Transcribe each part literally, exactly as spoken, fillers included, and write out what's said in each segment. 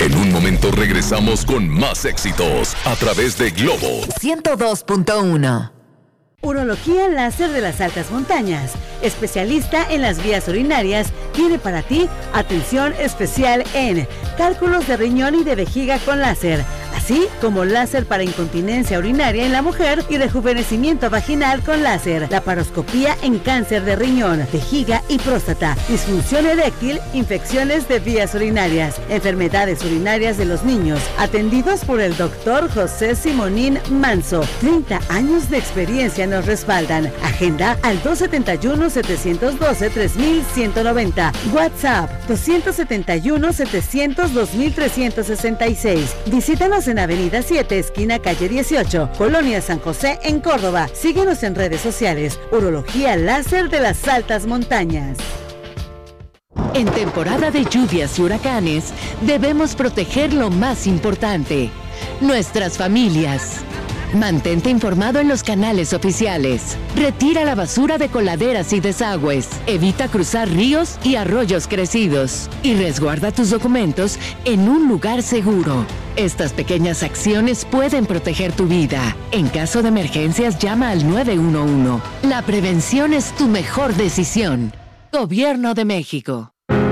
En un momento regresamos con más éxitos a través de Globo ciento dos punto uno. Urología Láser de las Altas Montañas, especialista en las vías urinarias, tiene para ti atención especial en cálculos de riñón y de vejiga con láser, así como láser para incontinencia urinaria en la mujer y rejuvenecimiento vaginal con láser, laparoscopía en cáncer de riñón, vejiga y próstata, disfunción eréctil, infecciones de vías urinarias, enfermedades urinarias de los niños, atendidos por el doctor José Simonín Manso. treinta años de experiencia nos respaldan. Agenda al dos setenta y uno, setecientos doce, tres mil ciento noventa. WhatsApp dos setenta y uno, setecientos, dos mil trescientos sesenta y seis. Visítanos en Avenida siete, esquina calle dieciocho, Colonia San José, en Córdoba. Síguenos en redes sociales. Urología Láser de las Altas Montañas. En temporada de lluvias y huracanes, debemos proteger lo más importante: nuestras familias. Mantente informado en los canales oficiales. Retira la basura de coladeras y desagües. Evita cruzar ríos y arroyos crecidos. Y resguarda tus documentos en un lugar seguro. Estas pequeñas acciones pueden proteger tu vida. En caso de emergencias, llama al nueve uno uno. La prevención es tu mejor decisión. Gobierno de México.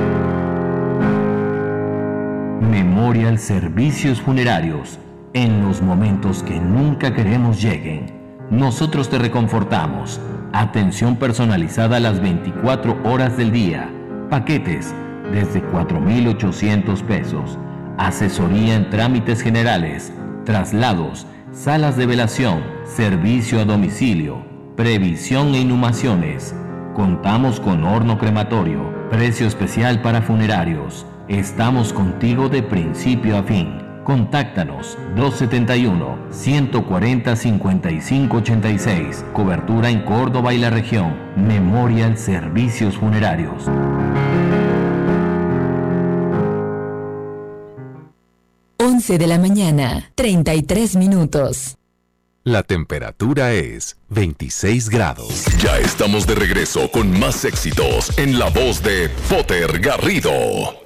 Memorial Servicios Funerarios. En los momentos que nunca queremos lleguen, nosotros te reconfortamos. Atención personalizada las veinticuatro horas del día. Paquetes desde cuatro mil ochocientos pesos. Asesoría en trámites generales, traslados, salas de velación, servicio a domicilio, previsión e inhumaciones. Contamos con horno crematorio, precio especial para funerarios. Estamos contigo de principio a fin. Contáctanos dos setenta y uno, ciento cuarenta, cincuenta y cinco ochenta y seis. Cobertura en Córdoba y la región. Memorial Servicios Funerarios. once de la mañana, treinta y tres minutos. La temperatura es veintiséis grados. Ya estamos de regreso con más éxitos en la voz de Potter Garrido.